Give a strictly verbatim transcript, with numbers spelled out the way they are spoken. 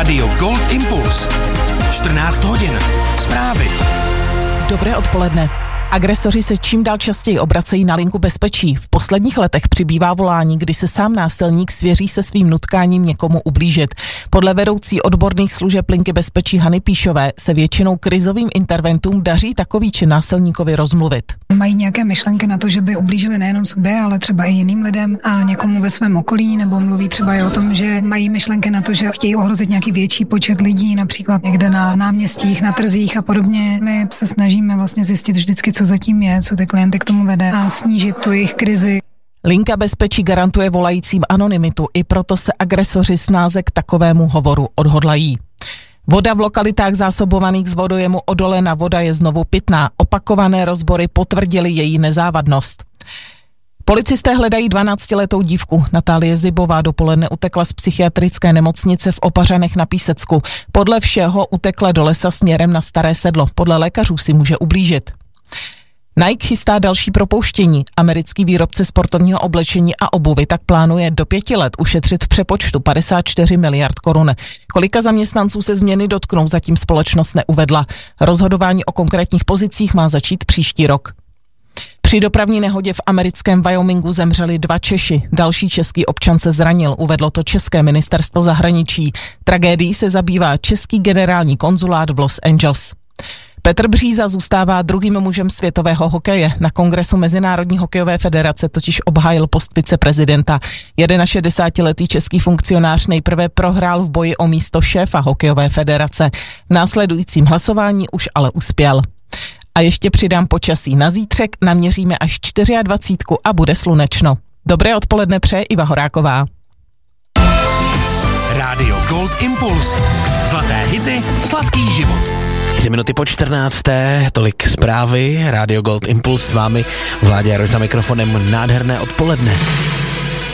Rádio Gold Impuls. čtrnáct hodin. Zprávy. Dobré odpoledne. Agresoři se čím dál častěji obracejí na linku bezpečí. V posledních letech přibývá volání, kdy se sám násilník svěří se svým nutkáním někomu ublížit. Podle vedoucí odborných služeb linky bezpečí Hany Píšové se většinou krizovým interventům daří takový čin násilníkovi rozmluvit. Mají nějaké myšlenky na to, že by ublížili nejenom sobě, ale třeba i jiným lidem a někomu ve svém okolí, nebo mluví třeba i o tom, že mají myšlenky na to, že chtějí ohrozit nějaký větší počet lidí, například někde na náměstích, na trzích a podobně. My se snažíme vlastně zjistit vždycky, co zatím je, co ty klienty k tomu vede a snížit tu jejich krizi. Linka bezpečí garantuje volajícím anonymitu, i proto se agresoři snáze k takovému hovoru odhodlají. Voda v lokalitách zásobovaných z vodojemu Odolena voda je znovu pitná. Opakované rozbory potvrdily její nezávadnost. Policisté hledají dvanáctiletou dívku. Natálie Zybová dopoledne utekla z psychiatrické nemocnice v Opařanech na Písecku. Podle všeho utekla do lesa směrem na Staré Sedlo. Podle lékařů si může ublížit. Nike chystá další propouštění. Americký výrobce sportovního oblečení a obuvy tak plánuje do pěti let ušetřit v přepočtu padesát čtyři miliard korun. Kolika zaměstnanců se změny dotknou, zatím společnost neuvedla. Rozhodování o konkrétních pozicích má začít příští rok. Při dopravní nehodě v americkém Wyomingu zemřeli dva Češi. Další český občan se zranil, uvedlo to české ministerstvo zahraničí. Tragédií se zabývá český generální konzulát v Los Angeles. Petr Bříza zůstává druhým mužem světového hokeje. Na kongresu Mezinárodní hokejové federace totiž obhájil post viceprezidenta. šedesátiletý český funkcionář nejprve prohrál v boji o místo šéfa hokejové federace. V následujícím hlasování už ale uspěl. A ještě přidám počasí. Na zítřek naměříme až dvacet čtyři a bude slunečno. Dobré odpoledne přeje Iva Horáková. Rádio Gold Impuls. Zlaté hity, sladký život. Tři minuty po čtrnácté, tolik zprávy, Rádio Gold Impuls s vámi, Vláďa Jaroš za mikrofonem, nádherné odpoledne.